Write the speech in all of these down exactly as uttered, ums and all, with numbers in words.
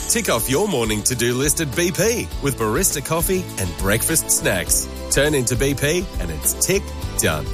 Tick off your morning to-do list at B P with barista coffee and breakfast snacks. Turn into B P and it's tick done.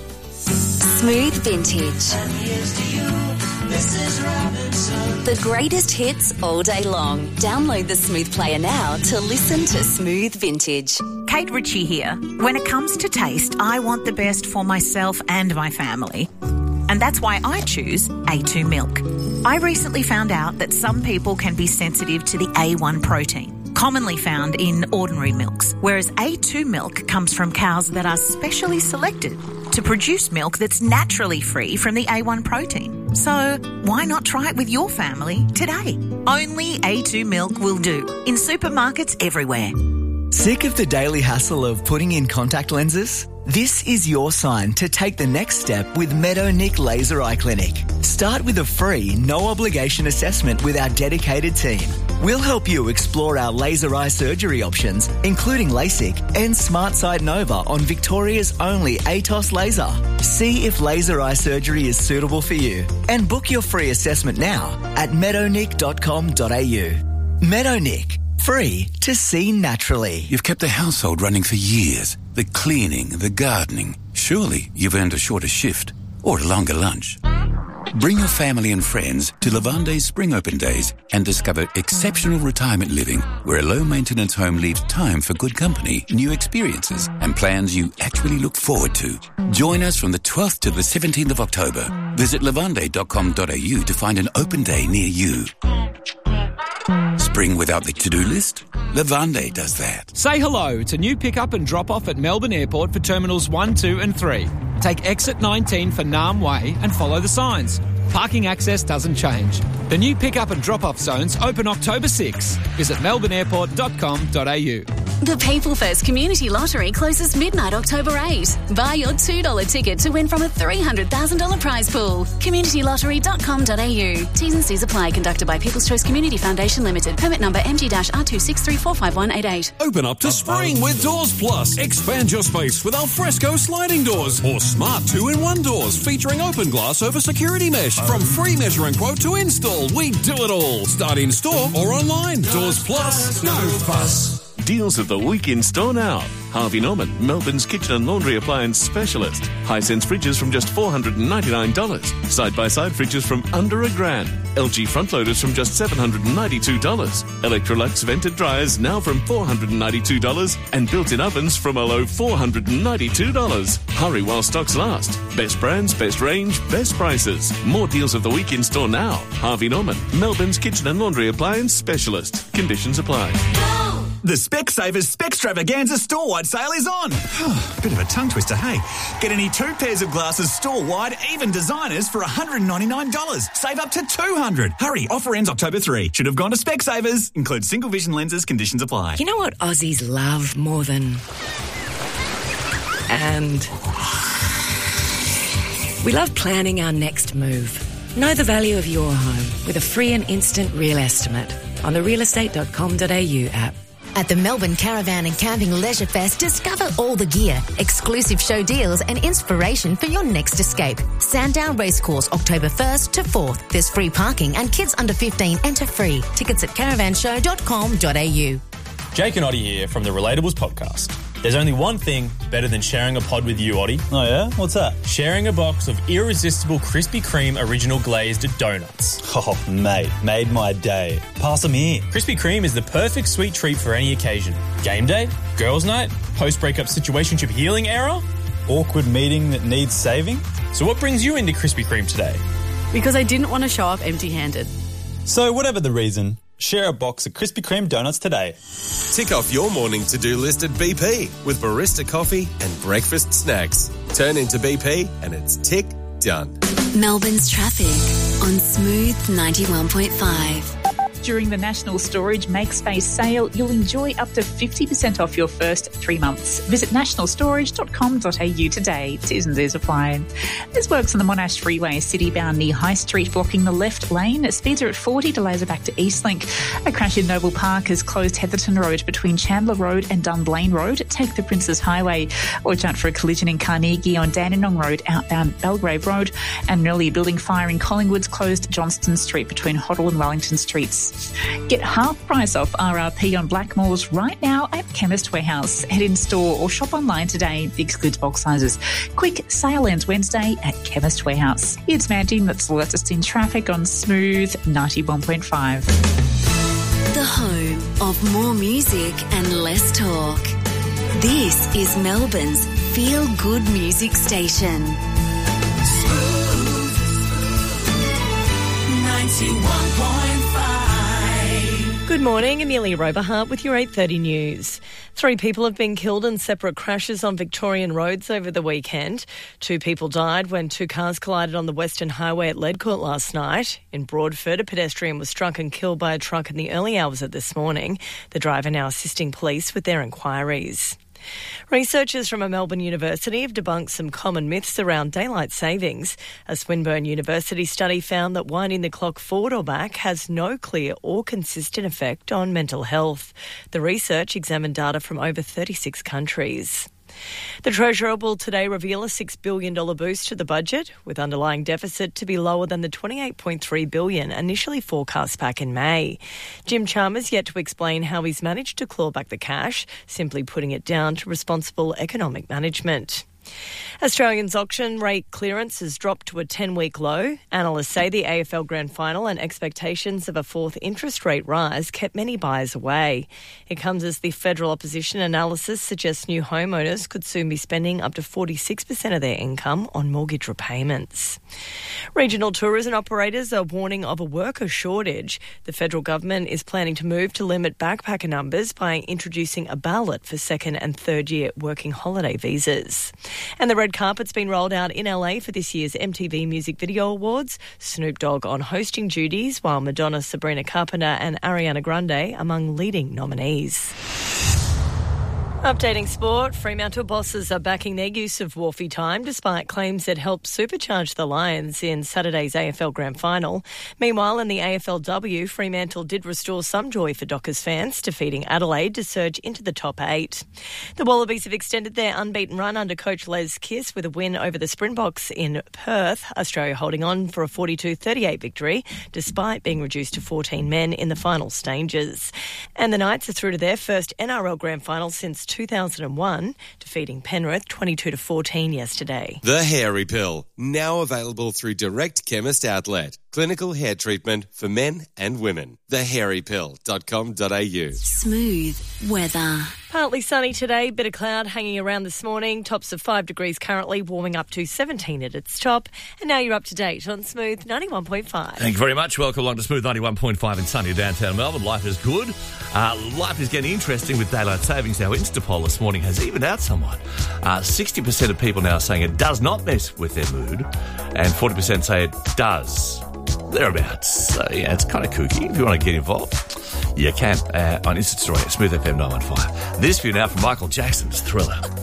Smooth Vintage. And here's to you, Missus Robinson. The greatest hits all day long. Download the Smooth Player now to listen to Smooth Vintage. Kate Ritchie here. When it comes to taste, I want the best for myself and my family. And that's why I choose A two milk. I recently found out that some people can be sensitive to the A one protein, commonly found in ordinary milks, whereas A two milk comes from cows that are specially selected to produce milk that's naturally free from the A one protein. So why not try it with your family today? Only A two milk will do, in supermarkets everywhere. Sick of the daily hassle of putting in contact lenses? This is your sign to take the next step with Meadownick Laser Eye Clinic. Start with a free, no-obligation assessment with our dedicated team. We'll help you explore our laser eye surgery options, including LASIK and SmartSight Nova on Victoria's only ATOS laser. See if laser eye surgery is suitable for you and book your free assessment now at meadownick dot com dot a u. Meadownick. Free to see naturally. You've kept the household running for years. The cleaning, the gardening. Surely you've earned a shorter shift or a longer lunch. Bring your family and friends to Lavande's Spring Open Days and discover exceptional retirement living where a low-maintenance home leaves time for good company, new experiences and plans you actually look forward to. Join us from the twelfth to the seventeenth of October. Visit lavande dot com dot a u to find an open day near you. Spring without the to-do list? Lavande does that. Say hello to new pick-up and drop-off at Melbourne Airport for Terminals one, two and three. Take exit nineteen for Nam Way and follow the signs. Parking access doesn't change. The new pick-up and drop-off zones open October sixth. Visit melbourne airport dot com dot a u. The People First Community Lottery closes midnight October eighth. Buy your two dollars ticket to win from a three hundred thousand dollars prize pool. community lottery dot com dot a u. T's and C's apply. Conducted by People's Choice Community Foundation Limited. Permit number M G R two six three four five one eight eight. Open up to spring with Doors Plus. Expand your space with alfresco sliding doors or smart two-in-one doors featuring open glass over security mesh. From free measure and quote to install, we do it all. Start in store or online. Doors Plus, no fuss. Deals of the week in store now. Harvey Norman, Melbourne's kitchen and laundry appliance specialist. Hisense fridges from just four hundred ninety-nine dollars. Side-by-side fridges from under a grand. L G front loaders from just seven hundred ninety-two dollars. Electrolux vented dryers now from four hundred ninety-two dollars. And built-in ovens from a low four hundred ninety-two dollars. Hurry while stocks last. Best brands, best range, best prices. More deals of the week in store now. Harvey Norman, Melbourne's kitchen and laundry appliance specialist. Conditions apply. The Specsavers Spextravaganza store-wide sale is on. Bit of a tongue twister, hey? Get any two pairs of glasses store-wide, even designers, for one hundred ninety-nine dollars. Save up to two hundred dollars. Hurry, offer ends October third. Should have gone to Specsavers. Includes single vision lenses, conditions apply. You know what Aussies love more than... And... we love planning our next move. Know the value of your home with a free and instant real estimate on the real estate dot com dot a u app. At the Melbourne Caravan and Camping Leisure Fest, discover all the gear, exclusive show deals and inspiration for your next escape. Sandown Racecourse, October first to fourth. There's free parking and kids under fifteen enter free. Tickets at caravan show dot com dot a u. Jake and Oddie here from the Relatables podcast. There's only one thing better than sharing a pod with you, Oddie. Oh, yeah? What's that? Sharing a box of irresistible Krispy Kreme original glazed donuts. Oh, mate, made my day. Pass them here. Krispy Kreme is the perfect sweet treat for any occasion. Game day, girls' night, post-breakup situationship healing era, awkward meeting that needs saving. So what brings you into Krispy Kreme today? Because I didn't want to show up empty-handed. So whatever the reason, share a box of Krispy Kreme donuts today. Tick off your morning to-do list at B P with barista coffee and breakfast snacks. Turn into B P and it's tick done. Melbourne's traffic on Smooth ninety-one point five. During the National Storage Make Space sale, you'll enjoy up to fifty percent off your first three months. Visit national storage dot com dot a u today. T's and C's apply. There's works on the Monash Freeway, city-bound near High Street, blocking the left lane. Speeds are at forty, delays are back to Eastlink. A crash in Noble Park has closed Heatherton Road between Chandler Road and Dunblane Road. Take the Princes Highway. Watch out for a collision in Carnegie on Dandenong Road, outbound Belgrave Road. And an early building fire in Collingwood's closed Johnston Street between Hoddle and Wellington Streets. Warehouse. Get half price off R R P on Blackmores right now at Chemist Warehouse. Head in store or shop online today. The excludes box sizes. Quick sale ends Wednesday at Chemist Warehouse. It's Mandy. That's the latest in traffic on Smooth ninety-one point five. The home of more music and less talk. This is Melbourne's Feel Good Music Station. Smooth ninety-one point five. Good morning, Amelia Roberhart with your eight thirty news. Three people have been killed in separate crashes on Victorian roads over the weekend. Two people died when two cars collided on the Western Highway at Leadcourt last night. In Broadford, a pedestrian was struck and killed by a truck in the early hours of this morning. The driver now assisting police with their inquiries. Researchers from a Melbourne university have debunked some common myths around daylight savings. A Swinburne University study found that winding the clock forward or back has no clear or consistent effect on mental health. The research examined data from over thirty-six countries. The Treasurer will today reveal a six billion dollars boost to the budget, with underlying deficit to be lower than the twenty-eight point three billion dollars initially forecast back in May. Jim Chalmers yet to explain how he's managed to claw back the cash, simply putting it down to responsible economic management. Australians' auction rate clearance has dropped to a ten-week low. Analysts say the A F L Grand Final and expectations of a fourth interest rate rise kept many buyers away. It comes as the federal opposition analysis suggests new homeowners could soon be spending up to forty-six percent of their income on mortgage repayments. Regional tourism operators are warning of a worker shortage. The federal government is planning to move to limit backpacker numbers by introducing a ballot for second and third year working holiday visas. And the red carpet's been rolled out in L A for this year's M T V Music Video Awards. Snoop Dogg on hosting duties, while Madonna, Sabrina Carpenter and Ariana Grande among leading nominees. Updating sport, Fremantle bosses are backing their use of Wharfie time despite claims that helped supercharge the Lions in Saturday's A F L Grand Final. Meanwhile, in the A F L W, Fremantle did restore some joy for Dockers fans, defeating Adelaide to surge into the top eight. The Wallabies have extended their unbeaten run under coach Les Kiss with a win over the Springboks in Perth, Australia holding on for a forty-two thirty-eight victory despite being reduced to fourteen men in the final stages. And the Knights are through to their first N R L Grand Final since two thousand one, defeating Penrith twenty-two to fourteen yesterday. The Hairy Pill, now available through Direct Chemist Outlet. Clinical hair treatment for men and women. the hairy pill dot com dot a u. Smooth weather. Partly sunny today, bit of cloud hanging around this morning. Tops of five degrees currently, warming up to seventeen at its top. And now you're up to date on Smooth ninety-one point five. Thank you very much. Welcome along to Smooth ninety-one point five in sunny downtown Melbourne. Life is good. Uh, life is getting interesting with daylight savings. Our Instapoll this morning has evened out somewhat. Uh, sixty percent of people now saying it does not mess with their mood, and forty percent say it does. Thereabouts. So, yeah, it's kind of kooky. If you want to get involved, you can uh, on Insta Story at Smooth F M nine one five. This view now from Michael Jackson's Thriller.